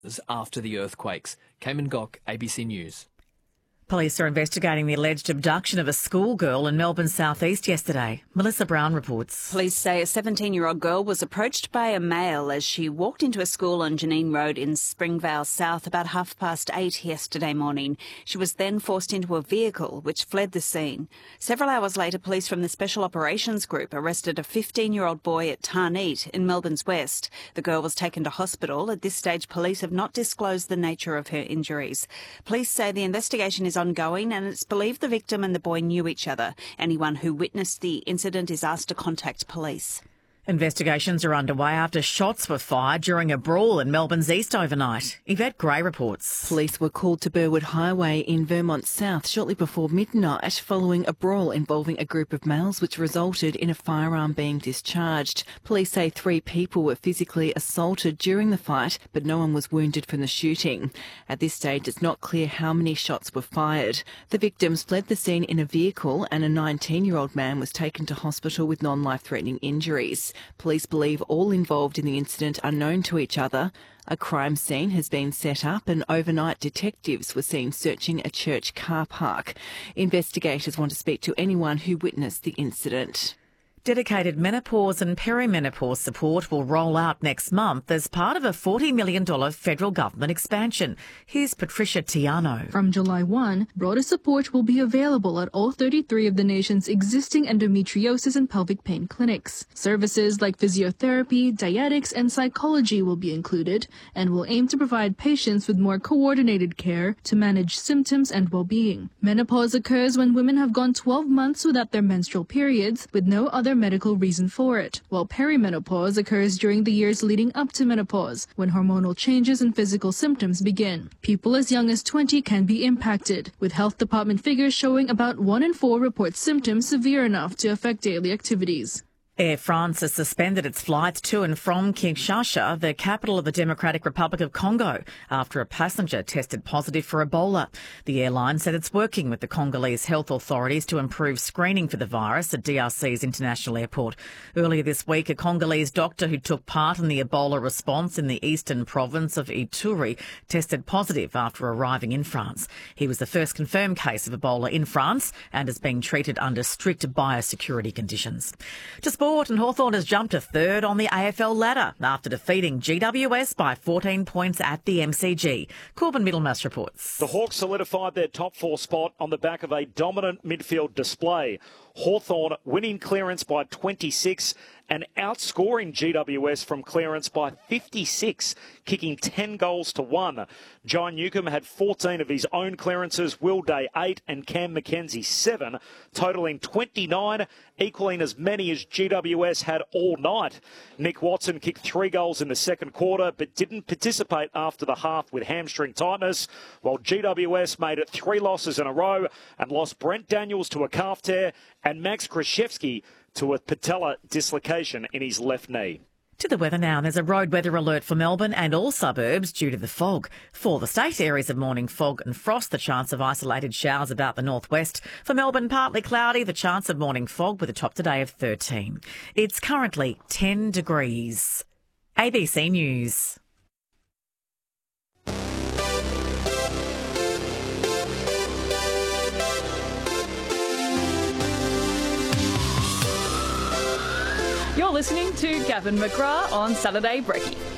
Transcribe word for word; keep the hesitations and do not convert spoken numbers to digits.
after the earthquakes. Cayman Gok, A B C News. Police are investigating the alleged abduction of a schoolgirl in Melbourne's southeast yesterday. Melissa Brown reports. Police say a seventeen-year-old girl was approached by a male as she walked into a school on Janine Road in Springvale South about half past eight yesterday morning. She was then forced into a vehicle which fled the scene. Several hours later, police from the Special Operations Group arrested a fifteen-year-old boy at Tarneet in Melbourne's west. The girl was taken to hospital. At this stage, police have not disclosed the nature of her injuries. Police say the investigation is ongoing and it's believed the victim and the boy knew each other. Anyone who witnessed the incident is asked to contact police. Investigations are underway after shots were fired during a brawl in Melbourne's east overnight. Yvette Gray reports. Police were called to Burwood Highway in Vermont South shortly before midnight following a brawl involving a group of males which resulted in a firearm being discharged. Police say three people were physically assaulted during the fight, but no one was wounded from the shooting. At this stage, it's not clear how many shots were fired. The victims fled the scene in a vehicle and a nineteen-year-old man was taken to hospital with non-life-threatening injuries. Police believe all involved in the incident are known to each other. A crime scene has been set up and overnight detectives were seen searching a church car park. Investigators want to speak to anyone who witnessed the incident. Dedicated menopause and perimenopause support will roll out next month as part of a forty million dollars federal government expansion. Here's Patricia Tiano. From July first, broader support will be available at all thirty-three of the nation's existing endometriosis and pelvic pain clinics. Services like physiotherapy, dietetics, and psychology will be included and will aim to provide patients with more coordinated care to manage symptoms and well-being. Menopause occurs when women have gone twelve months without their menstrual periods with no other medical reason for it, while perimenopause occurs during the years leading up to menopause, when hormonal changes and physical symptoms begin. People as young as twenty can be impacted, with health department figures showing about one in four report symptoms severe enough to affect daily activities. Air France has suspended its flights to and from Kinshasa, the capital of the Democratic Republic of Congo, after a passenger tested positive for Ebola. The airline said it's working with the Congolese health authorities to improve screening for the virus at D R C's international airport. Earlier this week, a Congolese doctor who took part in the Ebola response in the eastern province of Ituri tested positive after arriving in France. He was the first confirmed case of Ebola in France and is being treated under strict biosecurity conditions. To sport, and Hawthorn has jumped to third on the A F L ladder after defeating G W S by fourteen points at the M C G. Corbin Middlemass reports. The Hawks solidified their top four spot on the back of a dominant midfield display. Hawthorn winning clearance by twenty-six and outscoring G W S from clearance by fifty-six, kicking ten goals to one. John Newcomb had fourteen of his own clearances, Will Day eight and Cam McKenzie seven, totalling twenty-nine, equaling as many as G W S had all night. Nick Watson kicked three goals in the second quarter but didn't participate after the half with hamstring tightness, while G W S made it three losses in a row and lost Brent Daniels to a calf tear and Max Krzyzewski to a patella dislocation in his left knee. To the weather now. There's a road weather alert for Melbourne and all suburbs due to the fog. For the state, areas of morning fog and frost, the chance of isolated showers about the northwest. For Melbourne, partly cloudy, the chance of morning fog with a top today of thirteen. It's currently ten degrees. A B C News. You're listening to Gavin McGrath on Saturday Brekkie.